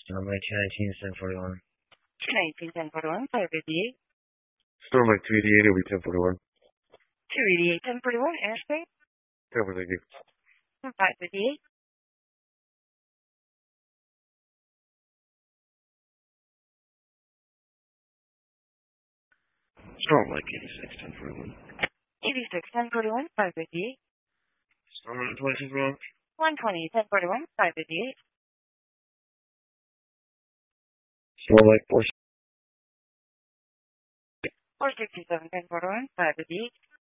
Storm Lake 219, 1041. 219, 1041, 588. Storm Lake 288, it'll be 1041. 288, 1041, airspace. 1040. 558. Storm Lake 86, 1041. 86, 1041, 558. Storm Lake 120, 120, 1041, 558. Storm Lake 467, 1041, 558.